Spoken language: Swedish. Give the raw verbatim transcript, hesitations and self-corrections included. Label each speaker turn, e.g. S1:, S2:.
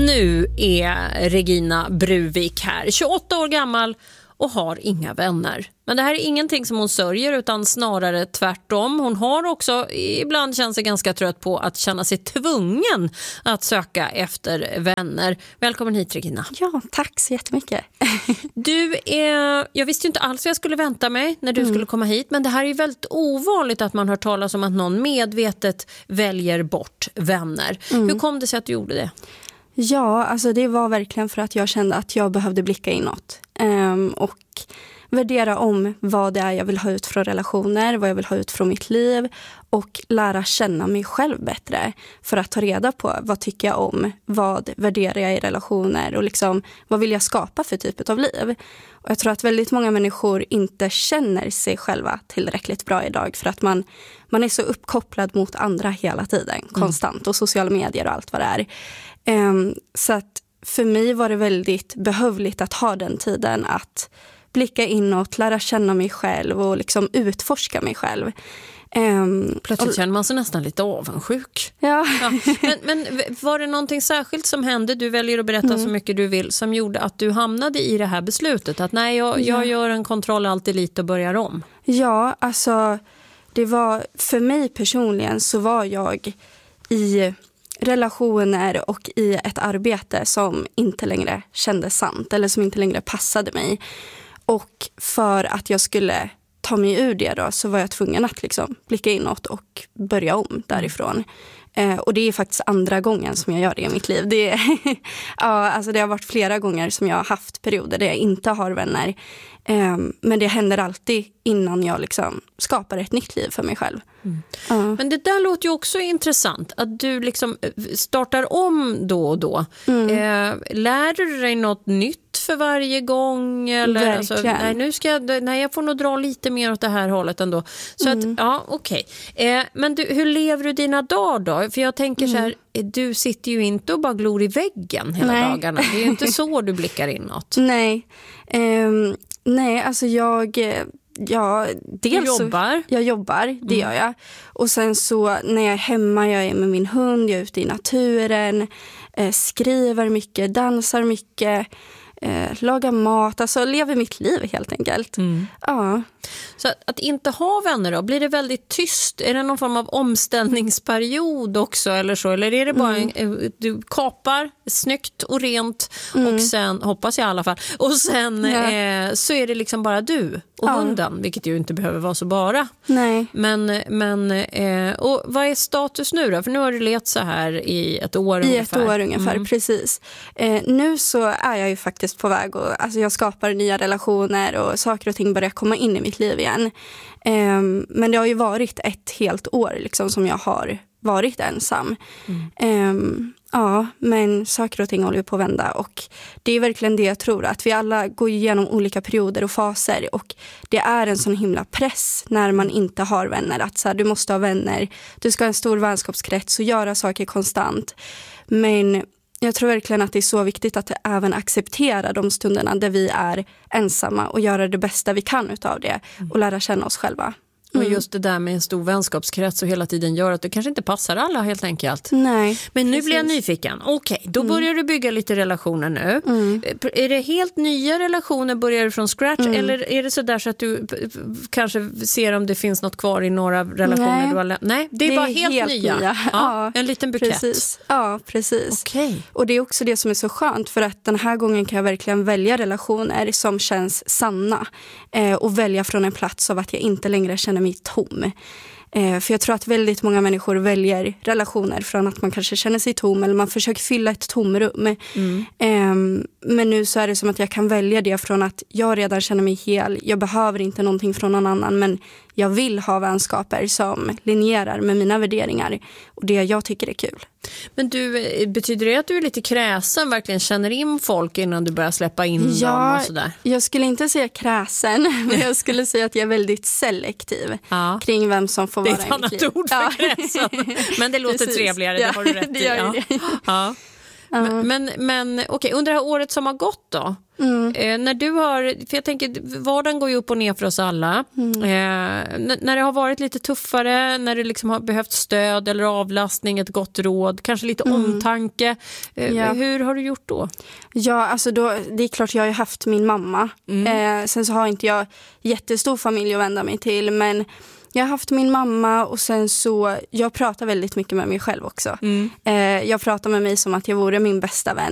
S1: Nu är Regina Bruvik här, tjugoåtta år gammal och har inga vänner. Men det här är ingenting som hon sörjer utan snarare tvärtom. Hon har också ibland känt sig ganska trött på att känna sig tvungen att söka efter vänner. Välkommen hit, Regina.
S2: Ja, tack så jättemycket.
S1: Du är, jag visste ju inte alls vad jag skulle vänta mig när du mm. skulle komma hit. Men det här är väldigt ovanligt att man hör talas om att någon medvetet väljer bort vänner. Mm. Hur kom det sig att du gjorde det?
S2: Ja, alltså det var verkligen för att jag kände att jag behövde blicka inåt. Um, och värdera om vad det är jag vill ha ut från relationer, vad jag vill ha ut från mitt liv och lära känna mig själv bättre för att ta reda på vad tycker jag om, vad värderar jag i relationer och liksom vad vill jag skapa för typ av liv. Och jag tror att väldigt många människor inte känner sig själva tillräckligt bra idag för att man, man är så uppkopplad mot andra hela tiden, konstant, och sociala medier och allt vad det är. Um, så att för mig var det väldigt behövligt att ha den tiden att blicka inåt, lära känna mig själv och liksom utforska mig själv. Um,
S1: Plötsligt
S2: och,
S1: känner man sig nästan lite avundsjuk.
S2: Ja.
S1: ja. Men, men var det någonting särskilt som hände? Du väljer att berätta mm. så mycket du vill som gjorde att du hamnade i det här beslutet. Att nej, jag, jag ja. gör en kontroll alltid lite och börjar om.
S2: Ja, alltså det var för mig personligen så var jag i relationer och i ett arbete som inte längre kändes sant eller som inte längre passade mig. Och för att jag skulle ta mig ur det då så var jag tvungen att liksom blicka inåt och börja om därifrån. Eh, och det är faktiskt andra gången som jag gör det i mitt liv. Det, är ja, alltså det har varit flera gånger som jag har haft perioder där jag inte har vänner. Eh, men det händer alltid innan jag liksom skapar ett nytt liv för mig själv.
S1: Mm. Uh. Men det där låter ju också intressant. Att du liksom startar om då och då. Mm. Eh, lär du dig något nytt för varje gång? Eller, alltså, nej, nu ska jag, nej, jag får nog dra lite mer åt det här hållet ändå. Så mm. att, ja, okej. Okay. Eh, men du, hur lever du dina dagar då? För jag tänker mm. så här, du sitter ju inte och bara glor i väggen hela nej. dagarna. Det är ju inte så du blickar inåt.
S2: Nej, um, nej, alltså jag... Ja, dels
S1: du jobbar?
S2: Så, jag jobbar, det mm. gör jag. Och sen så när jag är hemma, jag är med min hund, jag är ute i naturen, eh, skriver mycket, dansar mycket, eh, lagar mat, alltså lever mitt liv helt enkelt. Mm. Ja.
S1: Så att, att inte ha vänner då, blir det väldigt tyst? Är det någon form av omställningsperiod också eller så? Eller är det bara mm. en, du kapar snyggt och rent mm. och sen, hoppas jag i alla fall, och sen ja. eh, så är det liksom bara du och ja. hunden, vilket ju inte behöver vara så bara.
S2: Nej.
S1: Men, men eh, och vad är status nu då? För nu har du levt så här i ett år
S2: I
S1: ungefär.
S2: I ett år ungefär, mm. precis. Eh, nu så är jag ju faktiskt på väg och alltså jag skapar nya relationer och saker och ting börjar komma in i mitt liv igen. Um, men det har ju varit ett helt år liksom, som jag har varit ensam. Mm. Um, ja, men saker och ting håller ju på att vända och det är verkligen det jag tror, att vi alla går igenom olika perioder och faser och det är en sån himla press när man inte har vänner, att så här, du måste ha vänner, du ska ha en stor vänskapskrets och göra saker konstant. Men jag tror verkligen att det är så viktigt att även acceptera de stunderna där vi är ensamma och göra det bästa vi kan utav det och lära känna oss själva. Mm.
S1: Och just det där med en stor vänskapskrets och hela tiden gör att det kanske inte passar alla helt enkelt.
S2: Nej.
S1: Men nu
S2: precis.
S1: blir jag nyfiken. Okej, okay, då mm. börjar du bygga lite relationer nu. Mm. Är det helt nya relationer, börjar du från scratch? Mm. Eller är det så där så att du kanske ser om det finns något kvar i några relationer? Nej, du har lä- Nej det är det bara är helt, helt nya. nya. Ja, ja, en liten bukett.
S2: Precis. Ja, precis.
S1: Okay.
S2: Och det är också det som är så skönt, för att den här gången kan jag verkligen välja relationer som känns sanna. Eh, och välja från en plats av att jag inte längre känner mig tom. Eh, för jag tror att väldigt många människor väljer relationer från att man kanske känner sig tom eller man försöker fylla ett tomrum. Mm. Eh, men nu så är det som att jag kan välja det från att jag redan känner mig hel. Jag behöver inte någonting från någon annan, men jag vill ha vänskaper som linjerar med mina värderingar och det jag tycker är kul.
S1: Men du, betyder det att du är lite kräsen, verkligen känner in folk innan du börjar släppa in
S2: ja,
S1: dem och sådär?
S2: Jag skulle inte säga kräsen, men jag skulle säga att jag är väldigt selektiv ja. kring vem som får vara i mitt liv.
S1: Det är ett annat ord för ja. kräsen, men det låter Precis. trevligare, ja, det har du rätt
S2: det
S1: i. Ja.
S2: Det.
S1: Ja. Uh. Men, men, men okej, okay, under det här året som har gått då, mm. eh, när du har, för jag tänker, vardagen går ju upp och ner för oss alla. Mm. Eh, n- när det har varit lite tuffare, när det liksom har behövt stöd eller avlastning, ett gott råd, kanske lite mm. omtanke. Eh, ja. Hur har du gjort då?
S2: Ja, alltså då, det är klart jag har ju haft min mamma. Mm. Eh, sen så har inte jag jättestor familj att vända mig till, men jag har haft min mamma och sen så, jag pratar väldigt mycket med mig själv också. Mm. Eh, jag pratar med mig som att jag vore min bästa vän.